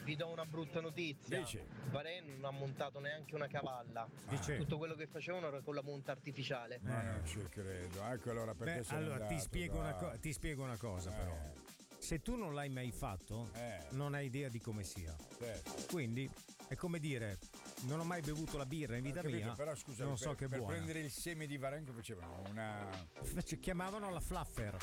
vi do una brutta notizia. Dici? Bahrain non ha montato neanche una cavalla. Dice. Tutto quello che facevano era con la monta artificiale. Ma non ci credo. Ecco allora perché sei allora andato, ti spiego una cosa però. Se tu non l'hai mai fatto, non hai idea di come sia. Certo. Quindi è come dire, non ho mai bevuto la birra in vita mia, però scusa, non so che è per buona. prendere il seme di Bahrain che facevano Chiamavano la fluffer.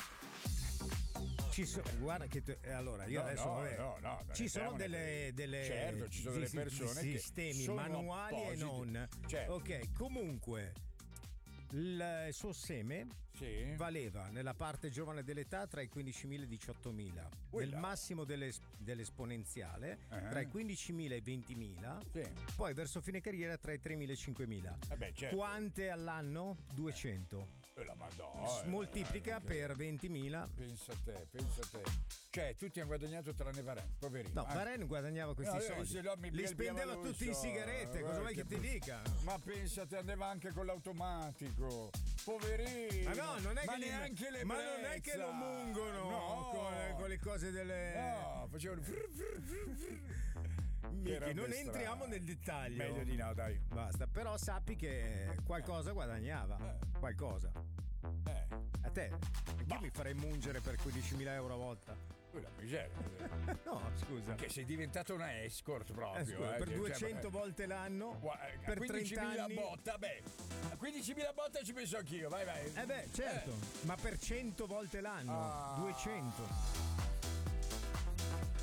Guarda che allora io adesso ci sono delle certo, ci sono delle persone che sistemi sono manuali appositi. e non. Certo. Ok, comunque il suo seme valeva nella parte giovane dell'età tra i 15.000 e i 18.000, nel massimo dell'esponenziale tra i 15.000 e i 20.000, poi verso fine carriera tra i 3.000 e i 5.000. Certo. Quante all'anno? 200. La Madonna, moltiplica per 20.000. Pensa a te. Cioè, tutti hanno guadagnato tranne Bahrain, poverino. No, Bahrain guadagnava questi soldi. Li spendeva tutti in sigarette, cosa vuoi che ti dica? Ma pensate, andava anche con l'automatico. Poverino. Ma no, non è che neanche le ma non è che lo mungono con le cose delle. No, facevano. Non entriamo nel dettaglio. Meglio di no, dai. Basta, però sappi che qualcosa guadagnava. Qualcosa. A te? Anch'io mi farei mungere per 15.000 euro a volta. La miseria. No, scusa. Che sei diventato una escort proprio. Scusa, per 200 volte l'anno. Per 30 anni. botta, beh. A 15.000 botte ci penso anch'io, vai. Certo. Ma per 100 volte l'anno. 200.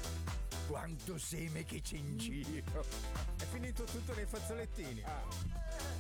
Quanto seme che c'è in giro. È finito tutto nei fazzolettini.